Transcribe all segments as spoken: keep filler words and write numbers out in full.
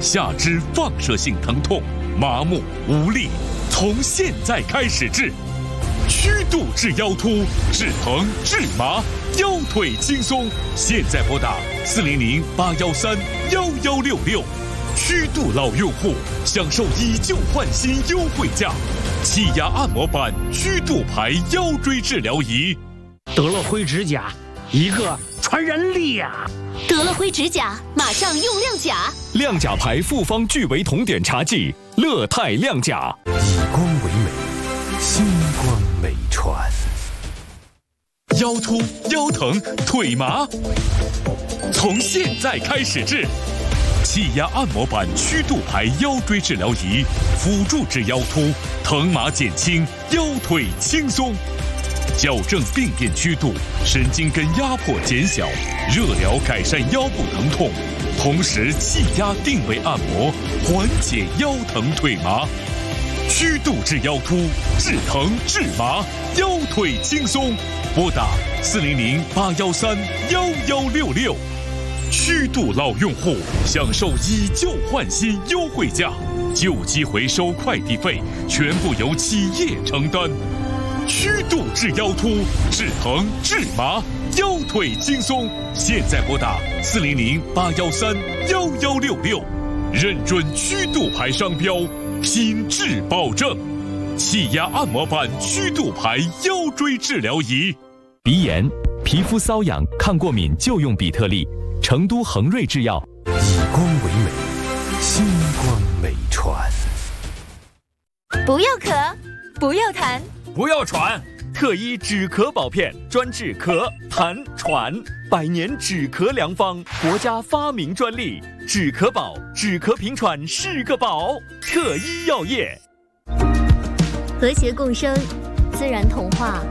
下肢放射性疼痛、麻木、无力，从现在开始治。曲度治腰突，治疼治麻，腰腿轻松。现在拨打四零零八幺三幺幺六六。曲度老用户享受以旧换新优惠价，气压按摩板曲度牌腰椎治疗仪。 得了灰指甲，一个传染力呀！ 得了灰指甲，马上用亮甲。 亮甲牌复方聚维酮碘茶剂，乐泰亮甲。 以光为美，星光美传。 腰突、腰疼、腿麻，从现在开始治。气压按摩板曲度牌腰椎治疗仪，辅助治腰突，疼麻减轻，腰腿轻松。矫正病变曲度，神经根压迫减小，热疗改善腰部疼痛，同时气压定位按摩，缓解腰疼腿麻。曲度治腰突，治疼治麻，腰腿轻松。拨打四零零八幺三幺幺六六。曲度老用户享受以旧换新优惠价，旧机回收快递费全部由企业承担。曲度治腰突，治疼治麻，腰腿轻松。现在拨打四零零八幺三幺幺六六，认准曲度牌商标，品质保证。气压按摩板曲度牌腰椎治疗仪。 鼻炎、皮肤瘙痒、抗过敏就用比特利。成都恒瑞制药。 以光为美，星光美传。 不要咳，不要痰， 不要喘，特医止咳宝片专治咳、痰、喘，百年止咳良方，国家发明专利。止咳宝，止咳平喘是个宝。特医药业。 和谐共生，自然童话。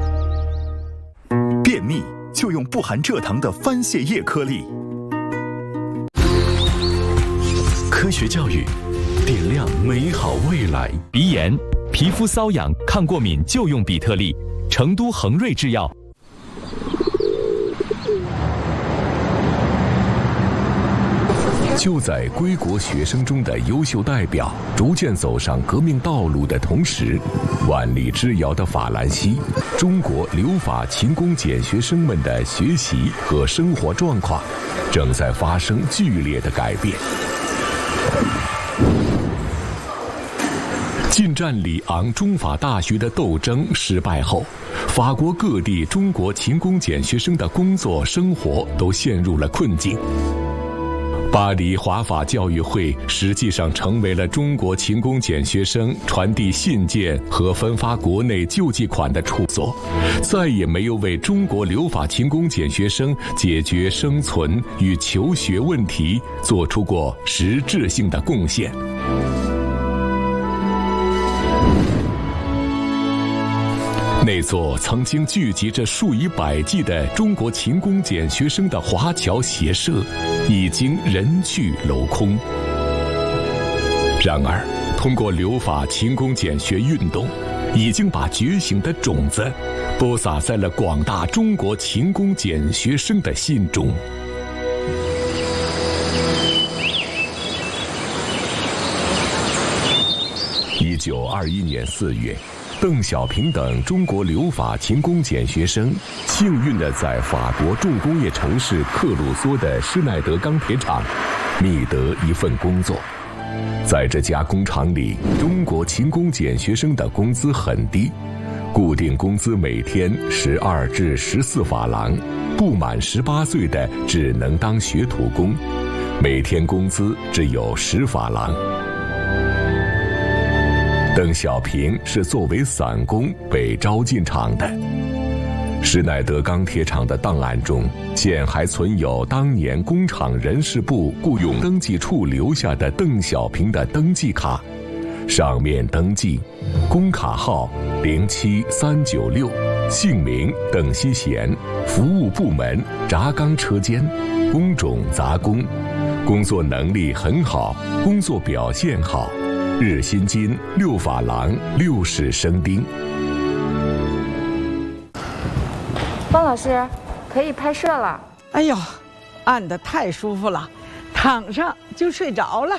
便秘就用不含蔗糖的番泻叶颗粒。 科学教育，点亮美好未来。 鼻炎、皮肤瘙痒、抗过敏就用比特利。成都恒瑞制药。 就在归国学生中的优秀代表逐渐走上革命道路的同时，万里之遥的法兰西，中国留法勤工俭学生们的学习和生活状况正在发生剧烈的改变。进占里昂中法大学的斗争失败后，法国各地中国勤工俭学生的工作生活都陷入了困境。巴黎华法教育会实际上成为了中国勤工俭学生传递信件和分发国内救济款的处所，再也没有为中国留法勤工俭学生解决生存与求学问题做出过实质性的贡献。那座曾经聚集着数以百计的中国勤工俭学生的华侨协社，已经人去楼空。然而，通过留法勤工俭学运动，已经把觉醒的种子播撒在了广大中国勤工俭学生的心中。一九二一年四月。邓小平等中国留法勤工俭学生幸运地在法国重工业城市克鲁梭的施耐德钢铁厂觅得一份工作。在这家工厂里，中国勤工俭学生的工资很低，固定工资每天十二至十四法郎，不满十八岁的只能当学徒工，每天工资只有十法郎。邓小平是作为散工被招进厂的。施耐德钢铁厂的档案中，现还存有当年工厂人事部雇佣登记处留下的邓小平的登记卡，上面登记工卡号零七三九六，姓名邓锡贤，服务部门轧钢车间，工种杂工，工作能力很好，工作表现好，日薪金六法郎六十生丁。 方老师，可以拍摄了。 哎呦，按得太舒服了，躺上就睡着了。